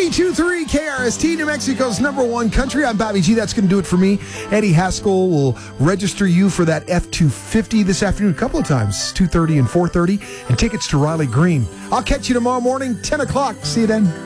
92.3 KRST, New Mexico's #1 country. I'm Bobby G. That's going to do it for me. Eddie Haskell will register you for that F-250 this afternoon a couple of times, 2:30 and 4:30, and tickets to Riley Green. I'll catch you tomorrow morning, 10 o'clock. See you then.